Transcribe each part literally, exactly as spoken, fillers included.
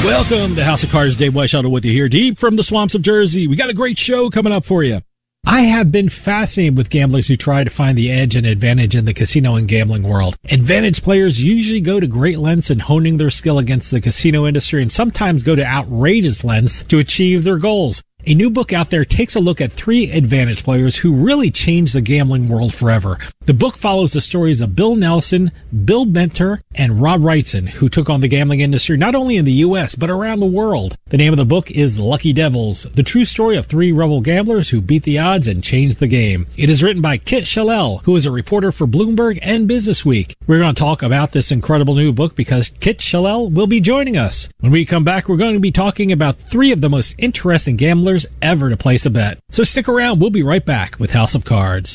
Welcome to House of Cards. Dave Weishuttle with you here, deep from the swamps of Jersey. We got a great show coming up for you. I have been fascinated with gamblers who try to find the edge and advantage in the casino and gambling world. Advantage players usually go to great lengths in honing their skill against the casino industry and sometimes go to outrageous lengths to achieve their goals. A new book out there takes a look at three advantage players who really changed the gambling world forever. The book follows the stories of Bill Nelson, Bill Benter, and Rob Wrightson, who took on the gambling industry not only in the U S, but around the world. The name of the book is Lucky Devils, the true story of three rebel gamblers who beat the odds and changed the game. It is written by Kit Chellel, who is a reporter for Bloomberg and Business Week. We're going to talk about this incredible new book because Kit Chellel will be joining us. When we come back, we're going to be talking about three of the most interesting gamblers ever to place a bet. So stick around. We'll be right back with House of Cards.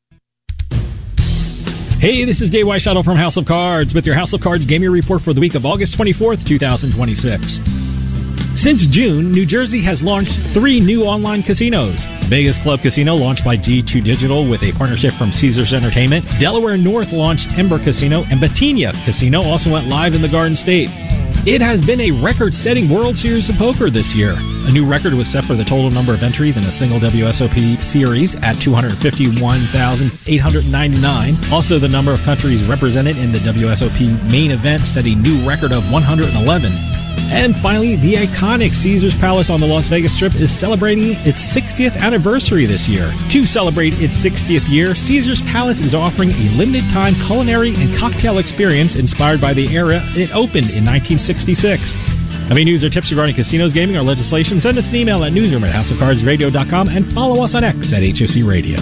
Hey, this is Dave Weishuttle from House of Cards with your House of Cards gaming report for the week of August twenty-fourth, twenty twenty-six. Since June, New Jersey has launched three new online casinos. Vegas Club Casino launched by G two Digital with a partnership from Caesars Entertainment. Delaware North launched Ember Casino, and Batinia Casino also went live in the Garden State. It has been a record-setting World Series of Poker this year. A new record was set for the total number of entries in a single W S O P series at two hundred fifty-one thousand eight hundred ninety-nine. Also, the number of countries represented in the W S O P main event set a new record of one hundred eleven. And finally, the iconic Caesars Palace on the Las Vegas Strip is celebrating its sixtieth anniversary this year. To celebrate its sixtieth year, Caesars Palace is offering a limited-time culinary and cocktail experience inspired by the era it opened in nineteen sixty-six. Have any news or tips regarding casinos, gaming, or legislation? Send us an email at newsroom at house of cards radio dot com and follow us on X at H O C Radio.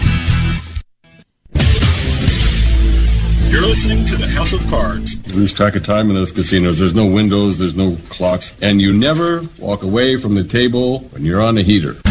You're listening to the House of Cards. You lose track of time in those casinos. There's no windows, there's no clocks, and you never walk away from the table when you're on the heater.